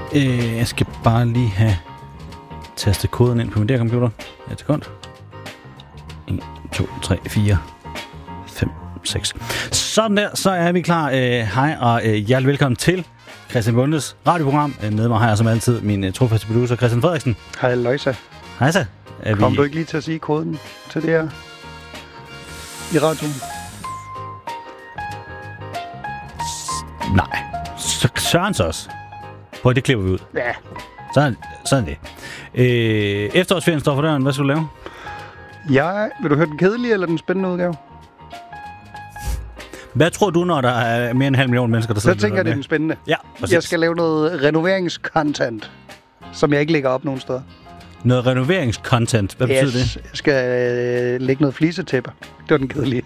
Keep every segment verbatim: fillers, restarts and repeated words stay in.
Øh, jeg skal bare lige have tastet koden ind på min der computer. Et sekund. en, to, tre, fire, fem, seks. Sådan der, så er vi klar. Øh, hej og øh, hjertelig velkommen til Christian Bondes radioprogram. Øh, med mig har jeg som altid min øh, trofaste producer Christian Frederiksen. Hej Løjsa. Hej så. Kom vi... du ikke lige til at sige koden til det her i radioen? S- nej. Sørens også. Prøv, det klipper vi ud. Ja. Sådan, sådan det. Øh, efterårsferien står for døren. Hvad skal du lave? Ja, vil du høre den kedelige eller den spændende udgave? Hvad tror du, når der er mere end en halv million mennesker, der sidder? Så tænker jeg, det er den spændende. Ja, præcis. Jeg skal lave noget renoveringscontent, som jeg ikke lægger op nogen steder. Noget renoveringscontent? Hvad betyder yes, det? Jeg skal øh, lægge noget flisetæppe. Det var den kedelige.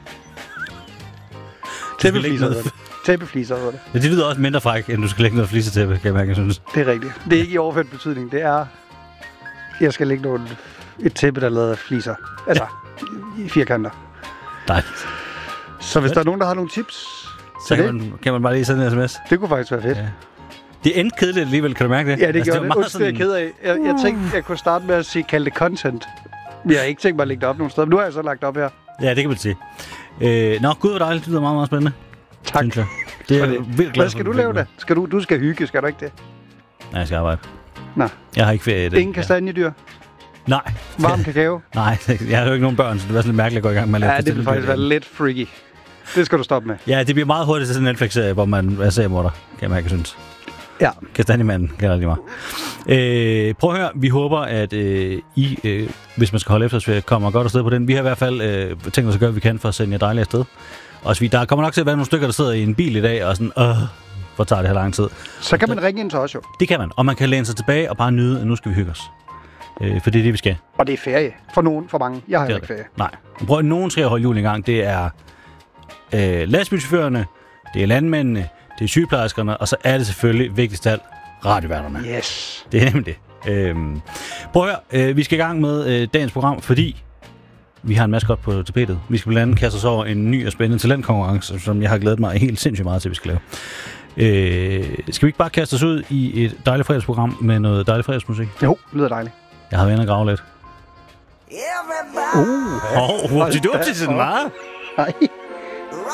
Tæppefliser hedder det. Tæppefliser hedder det. Ja, det lyder også mindre fræk, end du skal lægge noget flisetæppe, kan jeg mærke, jeg synes. Det er rigtigt. Det er ikke i overført betydning. Det er, jeg skal lægge noget, et tæppe, der lader fliser. Altså, ja. I firkanter. Dejligt. Så hvis der er nogen, der har nogle tips, så kan man, kan man bare lige sende en sms. Det kunne faktisk være fedt. Ja. Det endte kedeligt alligevel, kan du mærke det? Ja, det altså, gjorde det. det. Undskyld, sådan... jeg er ked af. Jeg, jeg tænkte, jeg kunne starte med at sige, kalde det content. Men jeg har ikke tænkt mig at lægge det op nogen steder. Men nu har jeg så lagt op her. Ja, det kan man sige. Øh, nå, gud, hvor dejligt. Det lyder meget, meget spændende. Tak. Det er det. Vildt glad. Hvad skal du lave da? Skal du, du skal hygge, skal du ikke det? Nej, jeg skal arbejde. Nå. Jeg har ikke ferie. Det. Ingen kastanjedyr? Ja. Nej. Varm kakao? Nej, jeg har jo ikke nogen børn, så det var sådan lidt mærkeligt at gå i gang med at ja, det vil faktisk være lidt freaky. Det skal du stoppe med. Ja, det bliver meget hurtigt til sådan en Netflix-serie, hvor man er seriemorder, kan jeg mærke, jeg synes. Ja. Kastanjemanden kalder det mig. Øh, prøv at høre, vi håber, at øh, I, øh, hvis man skal holde efterårsferie, kommer godt afsted på den. Vi har i hvert fald øh, tænkt os at gøre, hvad vi kan for at sende jer dejligt afsted. Og vi, der kommer nok til at være nogle stykker, der sidder i en bil i dag, og sådan, øh, hvor tager det her lang tid. Så kan man ringe ind til os jo. Det kan man, og man kan læne sig tilbage og bare nyde, at nu skal vi hygge os. Øh, for det er det, vi skal. Og det er ferie. For nogen, for mange. Jeg har jo ikke ferie. Nej. Prøv at nogen skal holde jul i gang. Det er øh, lastbilchaufførerne, det er landmændene, det er sygeplejerskerne, og så er det selvfølgelig vigtigst af alt radioværterne. Yes. Det er nemlig det. Øhm, prøv at høre, øh, vi skal i gang med øh, dagens program, fordi vi har en maskot på tapetet. Vi skal blandt andet kaste os over en ny og spændende talentkonkurrence, som jeg har glædet mig helt sindssygt meget til, at vi skal lave. Øh, skal vi ikke bare kaste os ud i et dejligt fredagsprogram med noget dejligt fredagsmusik? Jo, det lyder dejligt. Jeg har været inde og grave lidt. Uh, Åh, oh, hvor er det sådan var? Nej.